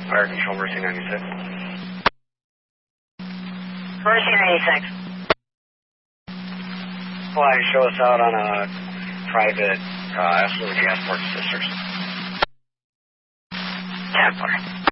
Fire Control, Mercy 96. Mercy 96. Fly, show us out on a private, absolutely gas port sisters. 10-4.